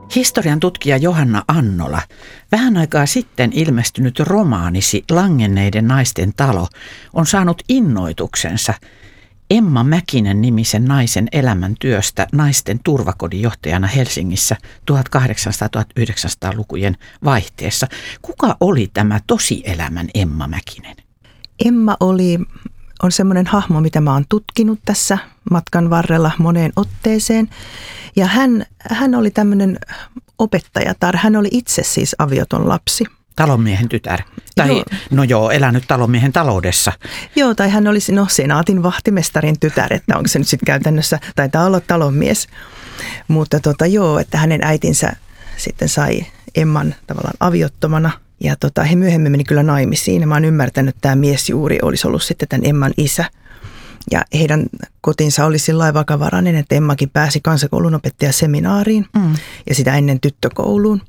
Historian tutkija Johanna Annola, vähän aikaa sitten ilmestynyt romaanisi Langenneiden naisten talo on saanut innoituksensa Emma Mäkinen nimisen naisen elämäntyöstä naisten turvakodin johtajana Helsingissä 1800-1900-lukujen vaihteessa. Kuka oli tämä tosielämän Emma Mäkinen? Emma on semmoinen hahmo, mitä mä oon tutkinut tässä matkan varrella moneen otteeseen. Ja hän oli tämmöinen opettajatar. Hän oli itse siis avioton lapsi. Talonmiehen tytär. Tai elänyt talonmiehen taloudessa. Joo, tai hän olisi senaatin vahtimestarin tytär, että onko se nyt sitten käytännössä, taitaa olla talonmies. Mutta että hänen äitinsä sitten sai Emman tavallaan aviottomana. Ja he myöhemmin meni kyllä naimisiin. Mä oon ymmärtänyt, että tämä mies juuri olisi ollut sitten tämän Emman isä. Ja heidän kotinsa oli sillä lailla vakavarainen, että Emmakin pääsi kansakoulun opettajaseminaariin ja sitä ennen tyttökouluun.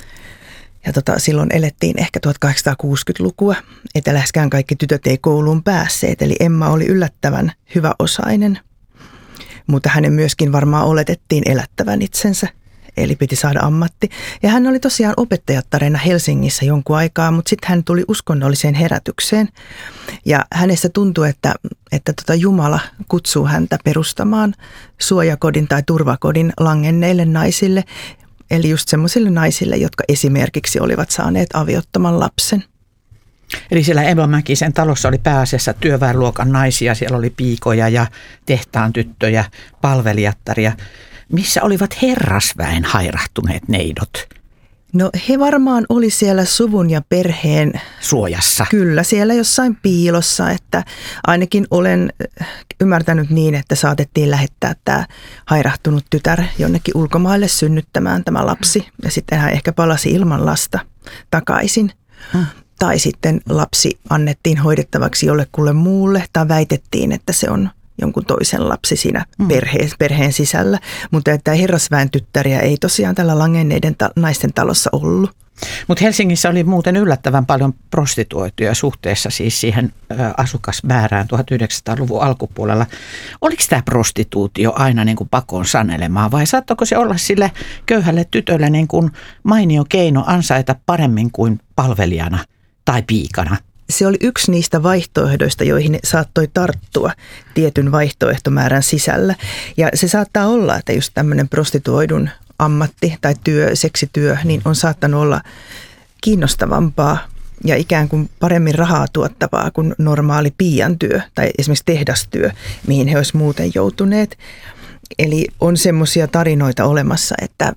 Ja silloin elettiin ehkä 1860-lukua, että läheskään kaikki tytöt ei kouluun päässeet. Eli Emma oli yllättävän hyväosainen, mutta hänen myöskin varmaan oletettiin elättävän itsensä. Eli piti saada ammatti. Ja hän oli tosiaan opettajattarena Helsingissä jonkun aikaa, mutta sitten hän tuli uskonnolliseen herätykseen. Ja hänestä tuntui, että Jumala kutsuu häntä perustamaan suojakodin tai turvakodin langenneille naisille. Eli just semmoisille naisille, jotka esimerkiksi olivat saaneet aviottoman lapsen. Eli siellä Emma Mäkisen talossa oli pääasiassa työväenluokan naisia. Siellä oli piikoja ja tehtaan tyttöjä, palvelijattaria. Missä olivat herrasväen hairahtuneet neidot? No he varmaan oli siellä suvun ja perheen suojassa. Kyllä, siellä jossain piilossa, että ainakin olen ymmärtänyt niin, että saatettiin lähettää tämä hairahtunut tytär jonnekin ulkomaille synnyttämään tämä lapsi. Ja sitten hän ehkä palasi ilman lasta takaisin. Tai sitten lapsi annettiin hoidettavaksi jollekulle muulle tai väitettiin, että se on jonkun toisen lapsi siinä perheen sisällä. Mutta että herrasväen tyttäriä ei tosiaan tällä Langenneiden naisten talossa ollut. Mutta Helsingissä oli muuten yllättävän paljon prostituoituja suhteessa siis siihen asukasmäärään 1900-luvun alkupuolella. Oliko tämä prostituutio aina niin kuin pakon sanelemaa vai saattoiko se olla sille köyhälle tytölle niin kuin mainio keino ansaita paremmin kuin palvelijana tai piikana? Se oli yksi niistä vaihtoehdoista, joihin saattoi tarttua tietyn vaihtoehtomäärän sisällä. Ja se saattaa olla, että just tämmöinen prostituoidun ammatti tai seksityö, niin on saattanut olla kiinnostavampaa ja ikään kuin paremmin rahaa tuottavaa kuin normaali piian työ tai esimerkiksi tehdastyö, mihin he olisivat muuten joutuneet. Eli on semmoisia tarinoita olemassa, että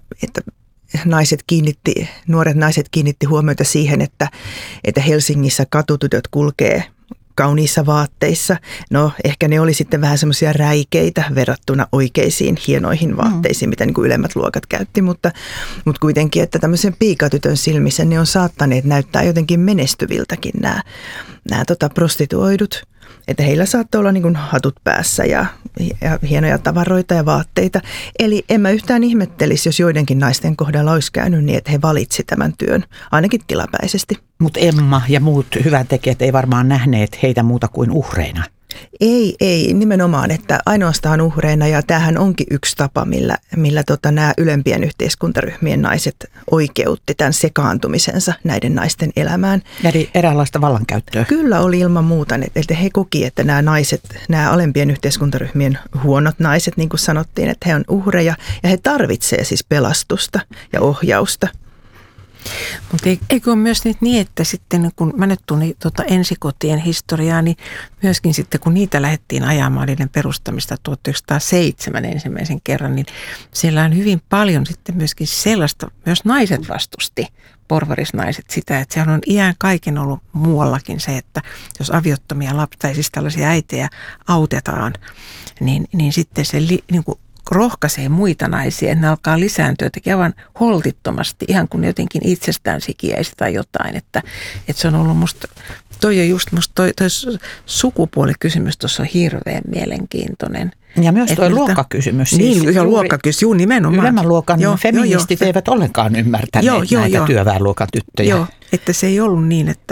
nuoret naiset kiinnitti huomiota siihen, että Helsingissä katutytöt kulkee kauniissa vaatteissa. No ehkä ne oli sitten vähän semmoisia räikeitä verrattuna oikeisiin hienoihin vaatteisiin, mitä niin kuin ylemmät luokat käytti, mutta kuitenkin, että tämmöisen piikatytön silmissä ne on saattaneet näyttää jotenkin menestyviltäkin nämä prostituoidut. Että heillä saattoi olla niin kuin hatut päässä ja hienoja tavaroita ja vaatteita. Eli en mä yhtään ihmettelisi, jos joidenkin naisten kohdalla olisi käynyt niin, että he valitsi tämän työn, ainakin tilapäisesti. Mutta Emma ja muut hyväntekijät ei varmaan nähneet heitä muuta kuin uhreina. Ei nimenomaan, että ainoastaan uhreina ja tämähän onkin yksi tapa, millä nämä ylempien yhteiskuntaryhmien naiset oikeutti tämän sekaantumisensa näiden naisten elämään. Eli eräänlaista vallankäyttöä. Kyllä oli ilman muuta, että he koki, että nämä naiset, nämä alempien yhteiskuntaryhmien huonot naiset, niin kuin sanottiin, että he on uhreja ja he tarvitsevat siis pelastusta ja ohjausta. Mutta eikö ole myös niin, että sitten kun mä nyt tulin ensikotien historiaa, niin myöskin sitten kun niitä lähdettiin ajamaan niiden perustamista 1907 ensimmäisen kerran, niin siellä on hyvin paljon sitten myöskin sellaista, myös naiset vastusti, porvarisnaiset sitä, että sehän on iän kaiken ollut muuallakin se, että jos aviottomia lapsia, siis tällaisia äitejä autetaan, niin sitten se niin kuin rohkaisee muita naisia, että ne alkaa lisääntyä, tekee aivan holtittomasti, ihan kuin jotenkin itsestään sikiäisi tai jotain. Että se on ollut musta, toi on just musta toi sukupuolikysymys tuossa on hirveän mielenkiintoinen. Ja myös tuo luokkakysymys. Siis niin, luokkakysymys, nimenomaan. Ylemmän luokan feministit eivät ollenkaan ymmärtäneet näitä työväenluokan tyttöjä. Joo, että se ei ollut niin, että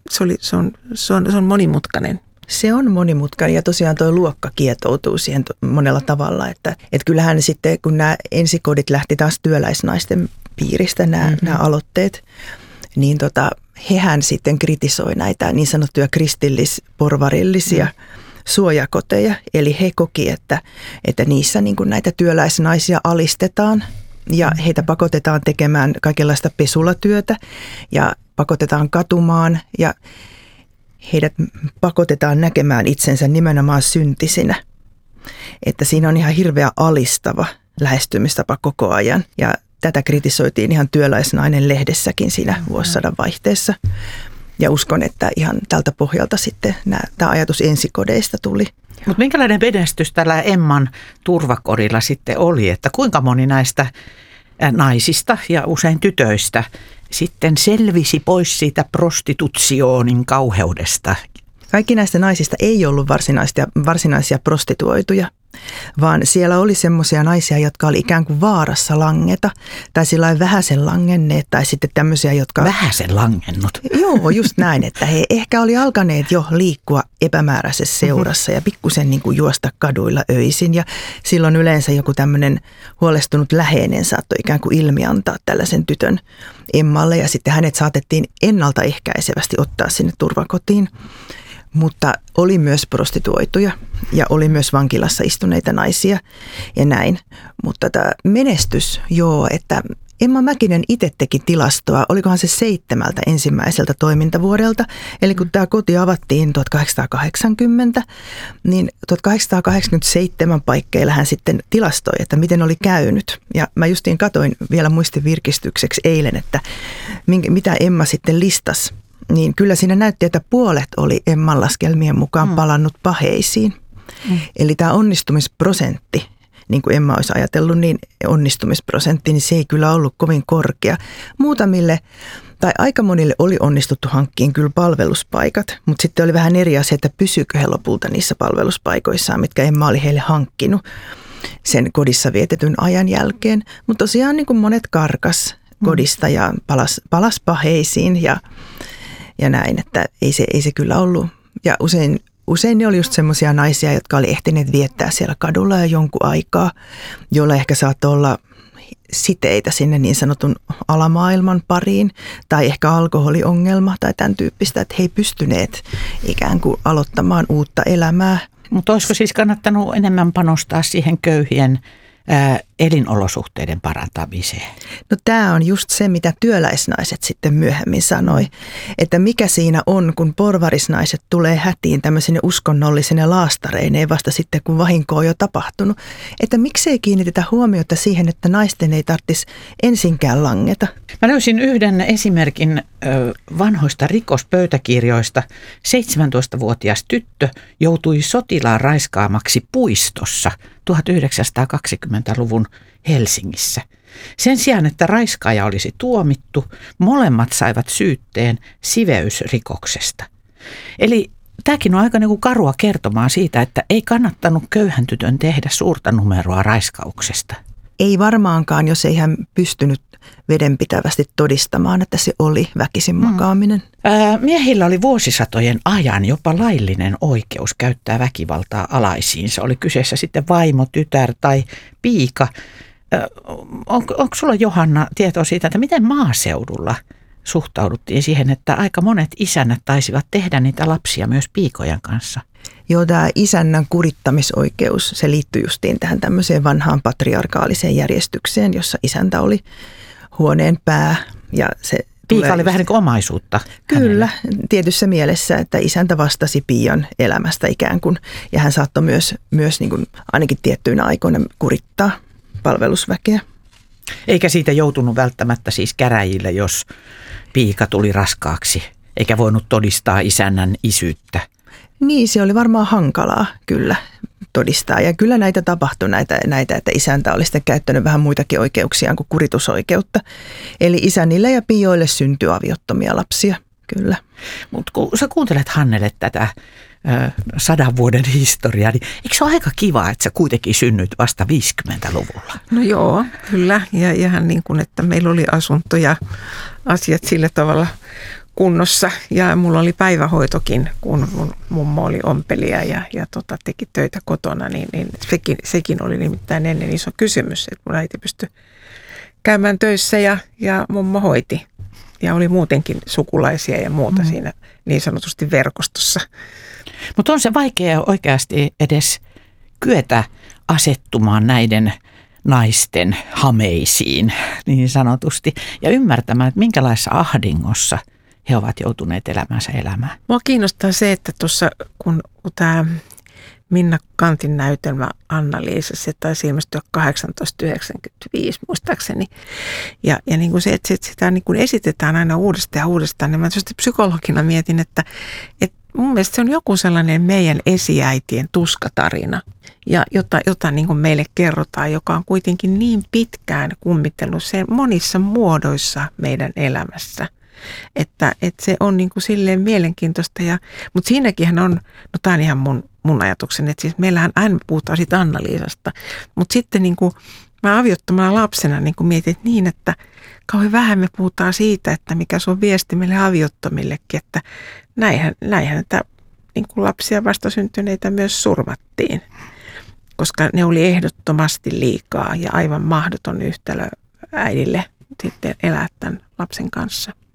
se on monimutkainen. Se on monimutkainen ja tosiaan tuo luokka kietoutuu siihen monella tavalla, että kyllähän sitten kun nämä ensikodit lähti taas työläisnaisten piiristä nämä aloitteet, niin hehän sitten kritisoi näitä niin sanottuja kristillis-porvarillisia suojakoteja. Eli he koki, että niissä niin kuin näitä työläisnaisia alistetaan ja heitä pakotetaan tekemään kaikenlaista pesulatyötä ja pakotetaan katumaan ja heidät pakotetaan näkemään itsensä nimenomaan syntisinä. Että siinä on ihan hirveä alistava lähestymistapa koko ajan ja tätä kritisoitiin ihan Työläisnainen lehdessäkin siinä vuosisadan vaihteessa. Ja uskon, että ihan tältä pohjalta sitten tämä ajatus ensikodeista tuli. Mutta minkälainen menestys tällä Emman turvakodilla sitten oli, että kuinka moni näistä naisista ja usein tytöistä sitten selvisi pois siitä prostitutioonin kauheudesta? Kaikki näistä naisista ei ollut varsinaisia prostituoituja, vaan siellä oli semmoisia naisia, jotka oli ikään kuin vaarassa langeta tai sillä vähäsen langenneet tai sitten tämmöisiä, jotka... Vähäsen langennut? Joo, just näin, että he ehkä oli alkaneet jo liikkua epämääräisessä seurassa ja pikkusen niin kuin juosta kaduilla öisin ja silloin yleensä joku tämmöinen huolestunut läheinen saattoi ikään kuin ilmiantaa tällaisen tytön Emmalle ja sitten hänet saatettiin ennaltaehkäisevästi ottaa sinne turvakotiin. Mutta oli myös prostituoituja ja oli myös vankilassa istuneita naisia ja näin. Mutta tämä menestys, että Emma Mäkinen itse teki tilastoa, olikohan se 7 ensimmäiseltä toimintavuodelta. Eli kun tämä koti avattiin 1880, niin 1887 paikkeilla hän sitten tilastoi, että miten oli käynyt. Ja mä justiin katoin vielä muistin virkistykseksi eilen, että mitä Emma sitten listasi. Niin kyllä siinä näytti, että puolet oli Emman laskelmien mukaan palannut paheisiin. Eli tämä onnistumisprosentti, niin kuin Emma olisi ajatellut, niin onnistumisprosentti, niin se ei kyllä ollut kovin korkea. Muutamille tai aika monille oli onnistuttu hankkiin kyllä palveluspaikat, mutta sitten oli vähän eri asia, että pysyykö he lopulta niissä palveluspaikoissaan, mitkä Emma oli heille hankkinut sen kodissa vietetyn ajan jälkeen. Mutta tosiaan niin kuin monet karkas kodista ja palas paheisiin ja näin, että ei se kyllä ollut. Ja usein ne oli just semmoisia naisia, jotka oli ehtineet viettää siellä kadulla jo jonkun aikaa, joilla ehkä saattoi olla siteitä sinne niin sanotun alamaailman pariin tai ehkä alkoholiongelma tai tämän tyyppistä, että he ei pystyneet ikään kuin aloittamaan uutta elämää. Mutta olisiko siis kannattanut enemmän panostaa siihen köyhien elinolosuhteiden parantamiseen? No tämä on just se, mitä työläisnaiset sitten myöhemmin sanoi, että mikä siinä on, kun porvarisnaiset tulee hätiin tämmöisenä uskonnollisena laastareineen vasta sitten, kun vahinko on jo tapahtunut. Että miksei kiinnitetä huomiota siihen, että naisten ei tarvitsisi ensinkään langeta. Mä löysin yhden esimerkin vanhoista rikospöytäkirjoista. 17-vuotias tyttö joutui sotilaan raiskaamaksi puistossa 1920-luvun Helsingissä. Sen sijaan, että raiskaaja olisi tuomittu, molemmat saivat syytteen siveysrikoksesta. Eli tämäkin on aika karua kertomaan siitä, että ei kannattanut köyhän tytön tehdä suurta numeroa raiskauksesta. Ei varmaankaan, jos ei hän pystynyt vedenpitävästi todistamaan, että se oli väkisin makaaminen. Miehillä oli vuosisatojen ajan jopa laillinen oikeus käyttää väkivaltaa alaisiinsa. Oli kyseessä sitten vaimo, tytär tai piika. Onko sulla, Johanna, tietoa siitä, että miten maaseudulla suhtauduttiin siihen, että aika monet isännät taisivat tehdä niitä lapsia myös piikojen kanssa? Joo, tämä isännän kurittamisoikeus, se liittyy justiin tähän tämmöiseen vanhaan järjestykseen, jossa isäntä oli huoneen pää. Ja se piika oli vähän niin kuin omaisuutta. Kyllä, tietyssä mielessä, että isäntä vastasi piian elämästä ikään kuin. Ja hän saattoi myös niin kuin ainakin tiettyinä aikoina kurittaa palvelusväkeä. Eikä siitä joutunut välttämättä siis käräjille, jos piika tuli raskaaksi, eikä voinut todistaa isännän isyyttä. Niin, se oli varmaan hankalaa kyllä todistaa. Ja kyllä näitä tapahtui, näitä, että isäntä oli sitten käyttänyt vähän muitakin oikeuksiaan kuin kuritusoikeutta. Eli isännille ja pioille syntyi aviottomia lapsia, kyllä. Mutta kun sä kuuntelet, Hannele, tätä 100 vuoden historiaa, niin eikö se ole aika kiva, että sä kuitenkin synnyt vasta 50-luvulla? No joo, kyllä. Ja ihan niin kuin, että meillä oli asunto ja asiat sillä tavalla kunnossa. Ja mulla oli päivähoitokin, kun mun mummo oli ompelija ja teki töitä kotona, niin sekin oli nimittäin ennen iso kysymys, että mun äiti pystyi käymään töissä ja mummo hoiti. Ja oli muutenkin sukulaisia ja muuta siinä niin sanotusti verkostossa. Mutta on se vaikea oikeasti edes kyetä asettumaan näiden naisten hameisiin niin sanotusti ja ymmärtämään, että minkälaisessa ahdingossa he ovat joutuneet elämänsä elämään. Mua kiinnostaa se, että tuossa kun tämä Minna Kantin näytelmä Anna-Liisa, se taisi ilmestyä 1895 muistaakseni. Ja niin kuin se, että sitä niin kuin esitetään aina uudestaan ja uudestaan, niin mä tietysti psykologina mietin, että mun mielestä se on joku sellainen meidän esiäitien tuskatarina, ja jota niin kuin meille kerrotaan, joka on kuitenkin niin pitkään kummitellut se monissa muodoissa meidän elämässä. Että se on niin kuin silleen mielenkiintoista, mutta siinäkin on, no tämä on ihan mun ajatukseni, että siis meillähän aina puhutaan siitä Anna-Liisasta, mutta sitten niin kuin mä aviottomana lapsena niin kuin mietin niin, että kauhean vähän me puhutaan siitä, että mikä se on viesti meille aviottomillekin, että näinhän että niin kuin lapsia vastasyntyneitä myös surmattiin, koska ne oli ehdottomasti liikaa ja aivan mahdoton yhtälö äidille sitten elää tämän lapsen kanssa.